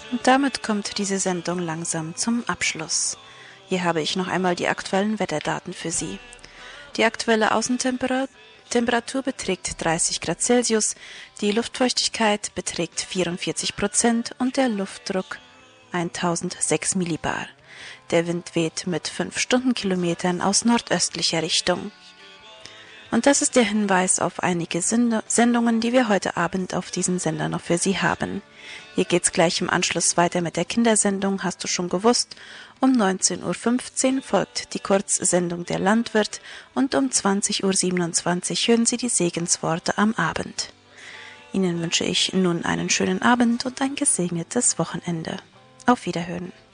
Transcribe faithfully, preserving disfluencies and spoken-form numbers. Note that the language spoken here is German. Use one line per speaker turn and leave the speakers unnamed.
Und damit kommt diese Sendung langsam zum Abschluss. Hier habe ich noch einmal die aktuellen Wetterdaten für Sie. Die aktuelle Außentemperatur beträgt dreißig Grad Celsius, die Luftfeuchtigkeit beträgt vierundvierzig Prozent und der Luftdruck tausendsechs Millibar. Der Wind weht mit fünf Stundenkilometern aus nordöstlicher Richtung. Und das ist der Hinweis auf einige Sendungen, die wir heute Abend auf diesem Sender noch für Sie haben. Hier geht's gleich im Anschluss weiter mit der Kindersendung, hast du schon gewusst. Um neunzehn Uhr fünfzehn folgt die Kurzsendung Der Landwirt und um zwanzig Uhr siebenundzwanzig hören Sie die Segensworte am Abend. Ihnen wünsche ich nun einen schönen Abend und ein gesegnetes Wochenende. Auf Wiederhören.